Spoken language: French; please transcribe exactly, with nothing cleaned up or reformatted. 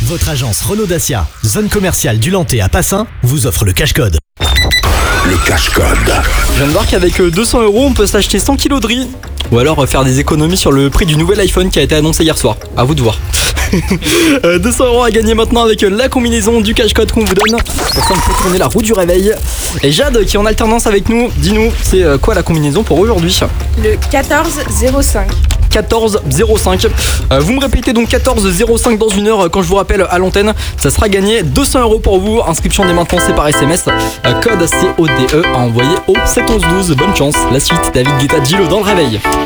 Votre agence Renault Dacia, zone commerciale du Lantais à Passin, vous offre le cash-code. Le cash-code. Je viens de voir qu'avec deux cents euros, on peut s'acheter cent kilos de riz. Ou alors faire des économies sur le prix du nouvel iPhone qui a été annoncé hier soir. À vous de voir. deux cents euros à gagner maintenant avec la combinaison du cash-code qu'on vous donne. Pour ça, on peut tourner la roue du réveil. Et Jade, qui est en alternance avec nous, dis-nous, c'est quoi la combinaison pour aujourd'hui? Le quatorze zéro cinq. quatorze zéro cinq. Euh, vous me répétez donc quatorze zéro cinq dans une heure quand je vous rappelle à l'antenne. Ça sera gagné deux cents euros pour vous. Inscription dès maintenant, c'est par S M S. Euh, code C O D E à envoyer au sept onze douze. Bonne chance. La suite, David Guetta, Gilo dans le réveil.